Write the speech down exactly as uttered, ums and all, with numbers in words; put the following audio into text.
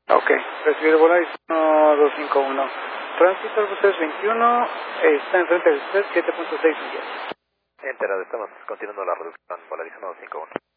Ok, recibido Volaris uno dos cinco uno. Tránsito Airbus tres veintiuno, está enfrente de usted, siete punto seis millas. Enterado, estamos continuando la reducción, Volaris uno dos cinco uno.